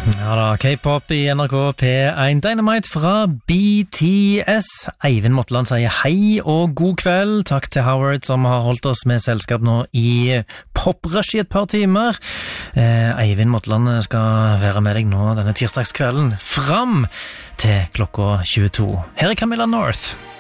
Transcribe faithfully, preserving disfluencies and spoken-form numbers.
Ja da, K-pop i N R K P én Dynamite fra B T S. Eivind Motland sier hei og god kveld. Takk til Howard som har holdt oss med selskap nå i poprush i et par timer. Eh, Eivind Motland skal være med deg nå denne tirsdagskvelden fram til klokka tjueto. Her er Camilla North.